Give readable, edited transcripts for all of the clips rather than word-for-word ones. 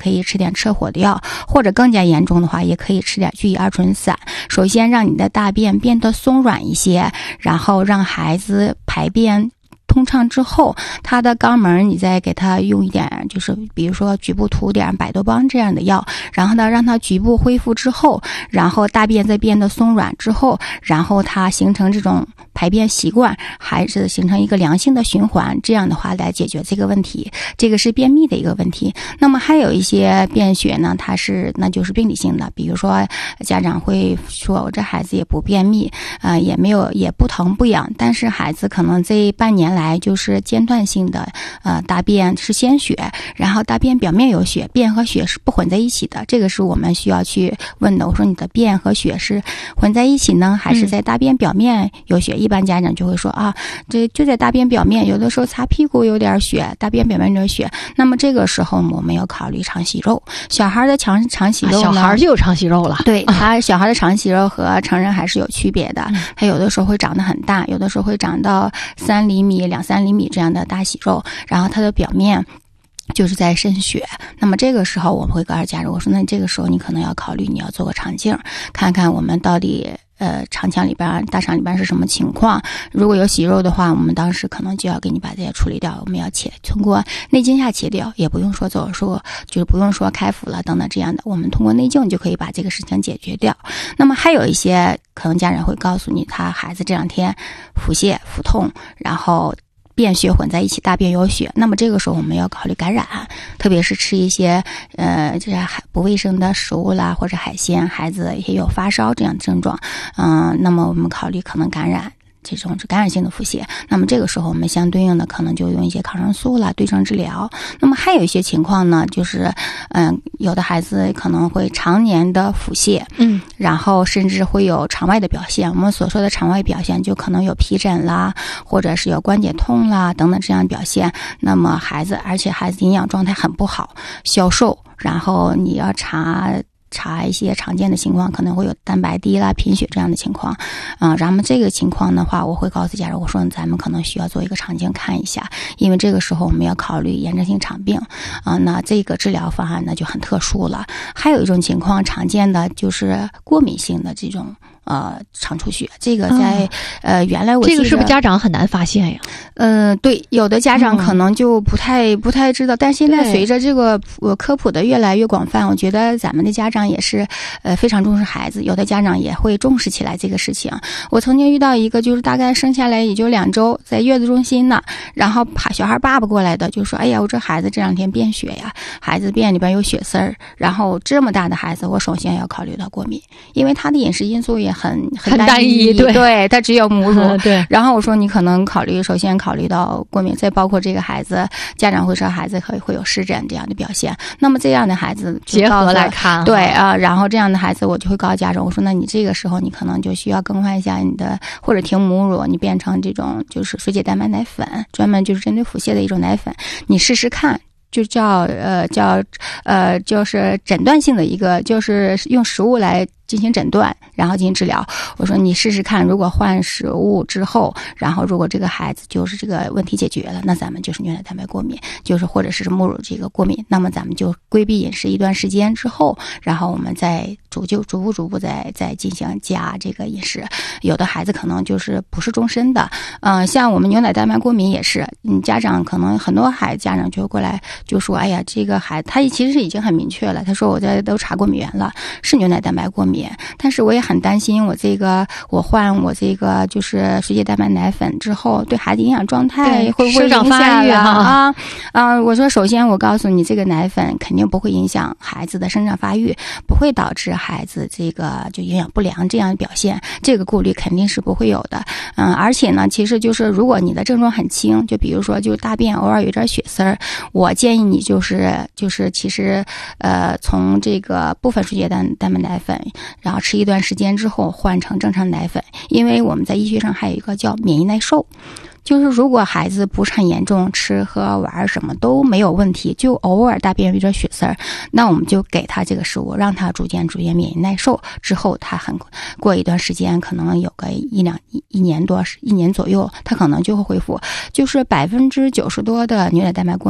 可以吃点撤火的药，或者更加严重的话也可以吃点聚乙二醇散。首先让你的大便变得松软一些，然后让孩子排便通畅之后，他的肛门你再给他用一点，就是比如说局部涂点百多邦这样的药，然后呢让他局部恢复之后，然后大便再变得松软之后，然后他形成这种排便习惯，还是形成一个良性的循环，这样的话来解决这个问题。这个是便秘的一个问题。那么还有一些便血呢，那就是病理性的，比如说家长会说我这孩子也不便秘，也不疼不痒，但是孩子可能这半年来就是间断性的大便是鲜血，然后大便表面有血，便和血是不混在一起的，这个是我们需要去问的。我说你的便和血是混在一起呢，还是在大便表面有血？一般家长就会说这就在大便表面，有的时候擦屁股有点血，大便表面有点血，那么这个时候我们要考虑肠息肉。小孩的肠息肉呢， 小孩就有肠息肉了， 对，他小孩的肠息肉和成人还是有区别的，他有的时候会长得很大，有的时候会长到3厘米、2-3厘米这样的大息肉，然后它的表面就是在渗血。那么这个时候我们会告诉家长，我说那这个时候你可能要考虑你要做个肠镜，看看我们到底肠腔里边、大肠里边是什么情况。如果有息肉的话，我们当时可能就要给你把这些处理掉，我们要通过内镜下切掉，也不用说手术，就是不用说开腹了等等这样的，我们通过内镜就可以把这个事情解决掉。那么还有一些可能家长会告诉你，他孩子这2天腹泻、腹痛，然后便血混在一起，大便有血，那么这个时候我们要考虑感染，特别是吃一些就是不卫生的食物啦，或者海鲜，孩子也有发烧这样的症状，那么我们考虑可能感染。这种是感染性的腹泻，那么这个时候我们相对应的可能就用一些抗生素啦，对症治疗。那么还有一些情况呢，就是有的孩子可能会常年的腹泻，然后甚至会有肠外的表现。我们所说的肠外表现就可能有皮疹啦，或者是有关节痛啦等等这样的表现。那么而且孩子营养状态很不好，消瘦，然后你要查一些常见的情况，可能会有蛋白低啦、贫血这样的情况，然后这个情况的话，我会告诉家长，我说咱们可能需要做一个肠镜看一下，因为这个时候我们要考虑炎症性肠病，那这个治疗方案呢就很特殊了。还有一种情况常见的就是过敏性的这种肠出血，这个在原来我记得这个是不是家长很难发现呀？ 对，有的家长可能就不太知道，但现在随着这个科普的越来越广泛，我觉得咱们的家长也是非常重视孩子，有的家长也会重视起来这个事情。我曾经遇到一个就是大概生下来也就2周，在月子中心呢，然后小孩爸爸过来的就说，哎呀，我这孩子这2天便血呀，孩子便里边有血丝儿，然后这么大的孩子，我首先要考虑到过敏，因为他的饮食因素也很单一，对，他只有母乳， 对。 然后我说你可能首先考虑到过敏，再包括这个孩子，家长会说孩子会有湿疹这样的表现，那么这样的孩子结合来看， 对然后这样的孩子我就会告诉家长，我说那你这个时候你可能就需要更换一下你的，或者停母乳，你变成这种就是水解蛋白奶粉，专门就是针对腹泻的一种奶粉，你试试看。就就是诊断性的一个，就是用食物来进行诊断，然后进行治疗。我说你试试看，如果换食物之后，然后如果这个孩子就是这个问题解决了，那咱们就是牛奶蛋白过敏，就是或者是母乳这个过敏，那么咱们就规避饮食一段时间之后，然后我们再逐步再进行加这个饮食。有的孩子可能就是不是终身的，像我们牛奶蛋白过敏也是，家长可能很多家长就过来就说，哎呀，这个孩子他其实已经很明确了，他说我都查过敏源了，是牛奶蛋白过敏，但是我也很担心我换我这个就是水解蛋白奶粉之后，对孩子营养状态会不会影响发育我说首先我告诉你，这个奶粉肯定不会影响孩子的生长发育，不会导致孩子这个就营养不良这样的表现，这个顾虑肯定是不会有的。而且呢，其实就是如果你的症状很轻，就比如说就大便偶尔有点血丝儿，我建议你就是其实从这个部分水解蛋白奶粉，然后吃一段时间之后换成正常奶粉，因为我们在医学上还有一个叫免疫耐受。就是如果孩子不是很严重，吃喝玩什么都没有问题，就偶尔大便有点血丝儿，那我们就给他这个食物，让他逐渐免疫耐受，之后他过一段时间，可能有个一年左右，他可能就会恢复。就是90%多的牛奶蛋白过敏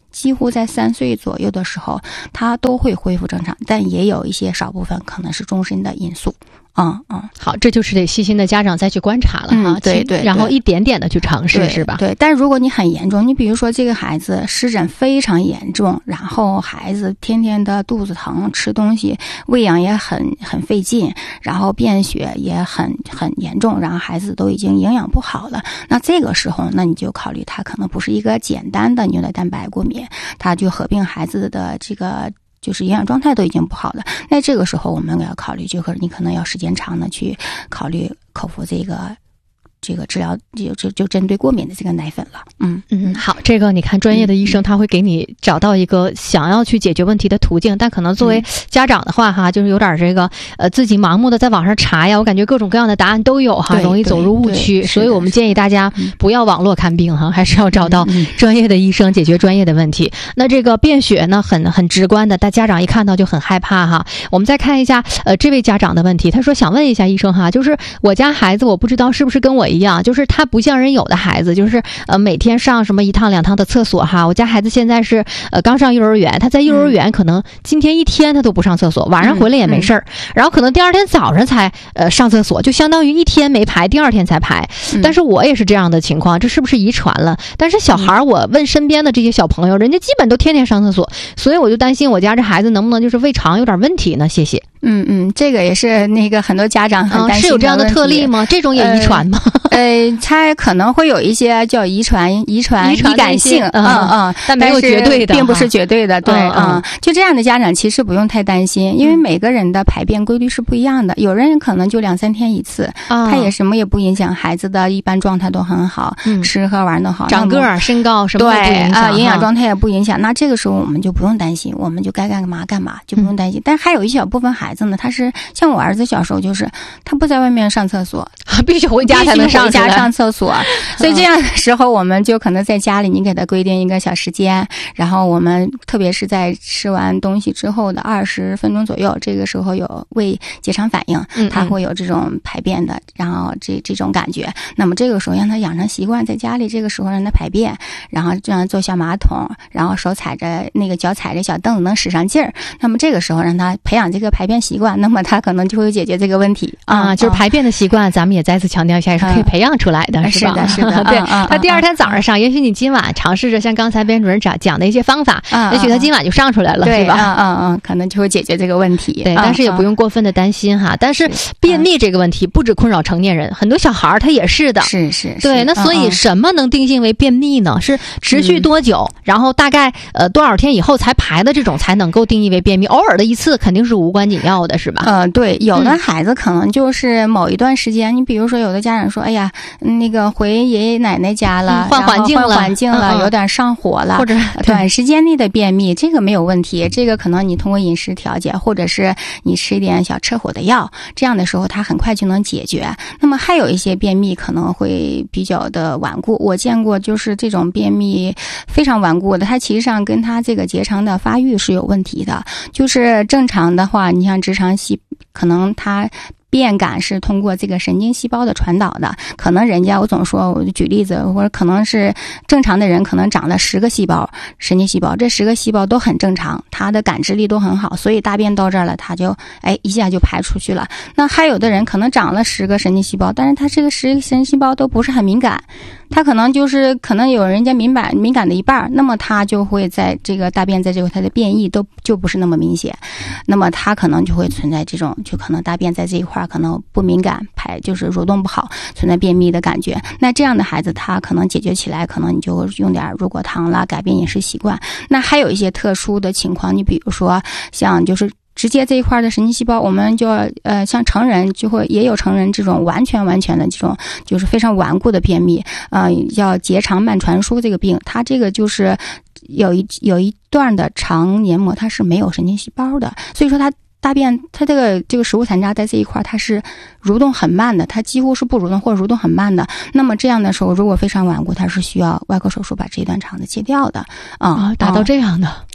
几乎在3岁左右的时候，它都会恢复正常，但也有一些少部分可能是终身的因素。 好，这就是得细心的家长再去观察了哈， 对对， 然后一点点的去尝试，是吧？ 对，但如果你很严重，你比如说这个孩子湿疹非常严重，然后孩子天天的肚子疼，吃东西喂养也很费劲，然后便血也很严重，然后孩子都已经营养不好了，那这个时候，那你就考虑他可能不是一个简单的牛奶蛋白过敏，他就合并孩子的这个就是营养状态都已经不好了，那这个时候我们要考虑，就是你可能要时间长的去考虑口服这个治疗，就针对过敏的这个奶粉了。 好，这个你看专业的医生他会给你找到一个想要去解决问题的途径，但可能作为家长的话哈，就是有点这个自己盲目的在网上查呀，我感觉各种各样的答案都有哈，容易走入误区，所以我们建议大家不要网络看病哈，还是要找到专业的医生解决专业的问题。那这个便血呢，很直观的，大家长一看到就很害怕哈。我们再看一下这位家长的问题，他说想问一下医生哈，就是我家孩子我不知道是不是跟我一样，就是他不像人有的孩子，就是每天上什么1趟2趟的厕所哈。我家孩子现在是刚上幼儿园，他在幼儿园可能今天一天他都不上厕所，晚上回来也没事儿，然后可能第二天早上才上厕所，就相当于一天没排，第二天才排。但是我也是这样的情况，这是不是遗传了？但是小孩我问身边的这些小朋友，人家基本都天天上厕所，所以我就担心我家这孩子能不能就是胃肠有点问题呢？谢谢。 这个也是那个很多家长很担心的问题。 是有这样的特例吗？这种也遗传吗？ 它可能会有一些叫遗传易感性， 但没有绝对的， 并不是绝对的，对，就这样的家长其实不用太担心，因为每个人的排便规律是不一样的，有人可能就2-3天一次，他也什么也不影响，孩子的一般状态都很好，吃喝玩都好， 长个儿、身高什么都不影响， 营养状态也不影响。那这个时候我们就不用担心，我们就该干嘛干嘛，就不用担心。但还有一小部分孩子呢，他是像我儿子小时候，就是他不在外面上厕所， 必须回家才能上厕所，所以这样的时候，我们就可能在家里，你给他规定一个小时间，然后我们特别是在吃完东西之后的20分钟左右，这个时候有胃结肠反应，他会有这种排便的，然后这种感觉。那么这个时候让他养成习惯，在家里这个时候让他排便，然后这样坐小马桶，然后手踩着那个脚踩着小凳子能使上劲儿。那么这个时候让他培养这个排便习惯，那么他可能就会解决这个问题就是排便的习惯，咱们也再次强调一下，也是可以培养出来的，是吧？ 是的， 对。他第二天早上上，也许你今晚尝试着像刚才编主任讲的一些方法，也许他今晚就上出来了，是吧？ 可能就会解决这个问题。 对，但是也不用过分的担心哈。但是便秘这个问题不只困扰成年人，很多小孩他也是的。 是。 对，那所以什么能定性为便秘呢？是持续多久，然后大概多少天以后才排的这种才能够定义为便秘？偶尔的一次肯定是无关紧要的，是吧？ 对，有的孩子可能就是某一段时间，你比如说有的家长说，哎呀，那个回爷爷奶奶家了， 换环境了， 有点上火了， 或者短时间内的便秘，这个没有问题，这个可能你通过饮食调节，或者是你吃一点小撤火的药，这样的时候它很快就能解决。那么还有一些便秘可能会比较的顽固，我见过就是这种便秘非常顽固的，它其实上跟它这个结肠的发育是有问题的。就是正常的话，你像直肠可能它便感是通过这个神经细胞的传导的，可能人家我总说，我就举例子，或者可能是正常的人可能长了10个细胞神经细胞，这10个细胞都很正常，它的感知力都很好，所以大便到这儿了，它就一下就排出去了。那还有的人可能长了10个神经细胞，但是他这个10个神经细胞都不是很敏感，他可能有人家敏感的一半，那么他就会在这个大便在这个它的变异就不是那么明显，那么他可能就会存在这种，就可能大便在这一块可能不敏感，就是蠕动不好，存在便秘的感觉。那这样的孩子他可能解决起来，可能你就用点乳果糖啦，改变饮食习惯。那还有一些特殊的情况，你比如说像就是直接这一块的神经细胞，我们就像成人就会也有成人这种完全的这种就是非常顽固的便秘，叫结肠慢传输这个病，它这个就是有一段的肠黏膜它是没有神经细胞的，所以说它大便它这个食物残渣在这一块它是蠕动很慢的，它几乎是不蠕动或者蠕动很慢的。那么这样的时候如果非常顽固，它是需要外科手术把这一段肠子切掉的达到这样的。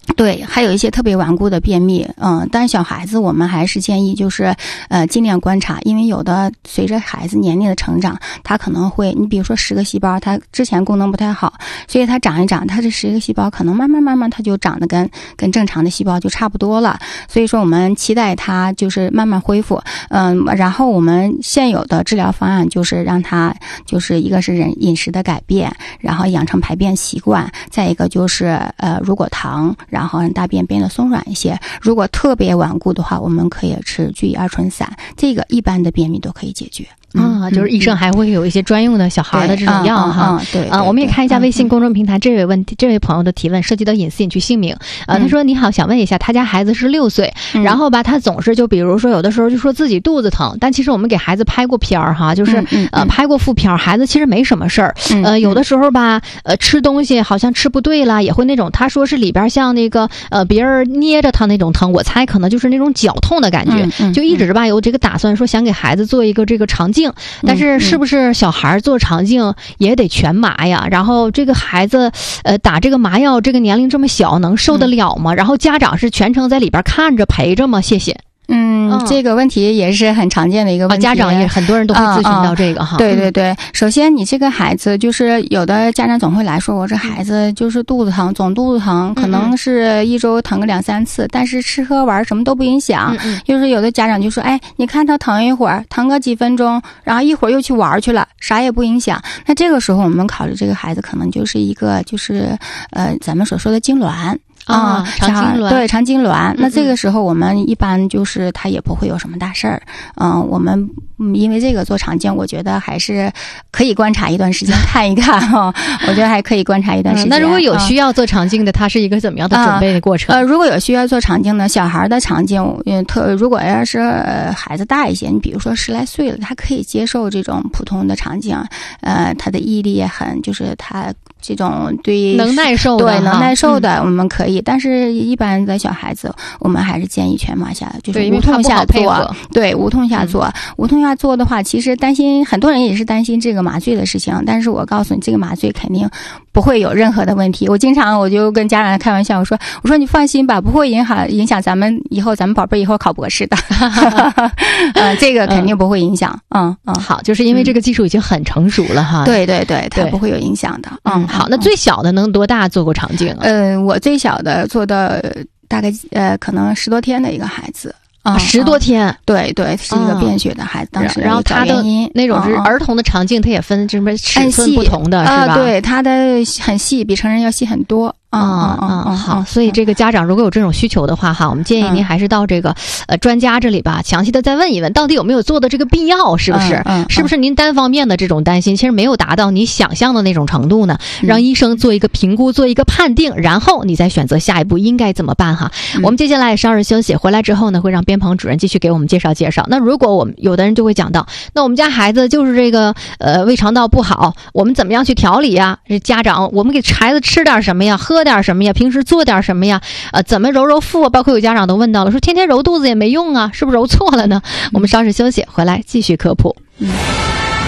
对，还有一些特别顽固的便秘，但是小孩子我们还是建议就是尽量观察，因为有的随着孩子年龄的成长，他可能会，你比如说10个细胞，他之前功能不太好，所以他长一长，他这10个细胞可能慢慢他就长得跟正常的细胞就差不多了，所以说我们期待他就是慢慢恢复，然后我们现有的治疗方案就是让他就是一个是饮食的改变，然后养成排便习惯，再一个就是如果糖，然后让大便变得松软一些。如果特别顽固的话，我们可以吃聚乙二醇散，这个一般的便秘都可以解决。 就是医生还会有一些专用的小孩的这种药哈。 对， 我们也看一下微信公众平台这位朋友的提问，涉及到隐私，隐去姓名。他说：“你好，想问一下，他家孩子是6岁，然后吧，他总是就比如说有的时候就说自己肚子疼，但其实我们给孩子拍过片儿哈，就是拍过腹片儿，孩子其实没什么事儿。有的时候吧，吃东西好像吃不对啦，也会那种他说是里边像那个别人捏着他那种疼，我猜可能就是那种绞痛的感觉，就一直吧有这个打算说想给孩子做一个这个肠镜。但是是不是小孩做肠镜也得全麻呀？然后这个孩子打这个麻药，这个年龄这么小能受得了吗？然后家长是全程在里边看着陪着吗？谢谢。 这个问题也是很常见的一个问题， 家长也很多人都会咨询到这个哈。 对，首先你这个孩子就是有的家长总会来说，我这孩子就是肚子疼，总肚子疼，可能是一周疼个2-3次，但是吃喝玩什么都不影响。就是有的家长就说，哎，你看他疼一会儿，疼个几分钟，然后一会儿又去玩去了，啥也不影响。那这个时候我们考虑这个孩子可能就是一个就是咱们所说的痉挛。 长痉挛， 对，长痉挛。那这个时候我们一般就是他也不会有什么大事儿。我们因为这个做肠镜，我觉得还是可以观察一段时间看一看哈。我觉得还可以观察一段时间。 那如果有需要做肠镜的，它是一个怎么样的准备的过程？ 如果有需要做肠镜的小孩的肠镜，如果要是孩子大一些，你比如说10来岁了，他可以接受这种普通的肠镜。他的毅力也很，就是他这种对能耐受的， 对能耐受的，我们可以。但是一般的小孩子，我们还是建议全麻下，就是无痛下做。对，无痛下做。无痛下做的话，其实很多人也是担心这个麻醉的事情。但是我告诉你，这个麻醉肯定不会有任何的问题。我就跟家长开玩笑，我说你放心吧，不会影响咱们宝贝以后考博士的。这个肯定不会影响。 好，就是因为这个技术已经很成熟了哈。 对，它不会有影响的。 好，那最小的能多大做过肠镜？ 我最小的做的大概可能10多天的一一个孩子。 10多天， 对，是一个便血的孩子，当时然后他的那种是儿童的肠镜，它也分什么尺寸不同的，是吧？ 对，他的很细，比成人要细很多。 好，所以这个家长如果有这种需求的话哈，我们建议您还是到这个专家这里吧，详细的再问一问，到底有没有做的这个必要，是不是？是不是您单方面的这种担心，其实没有达到你想象的那种程度呢？让医生做一个评估，做一个判定，然后你再选择下一步应该怎么办哈。我们接下来稍事休息，回来之后呢，会让边鹏主任继续给我们介绍。那如果我们有的人就会讲到，那我们家孩子就是这个胃肠道不好，我们怎么样去调理呀？这家长，我们给孩子吃点什么呀？喝点什么呀？平时做点什么呀？怎么揉腹啊？包括有家长都问到了，说天天揉肚子也没用啊，是不是揉错了呢？我们稍事休息，回来继续科普。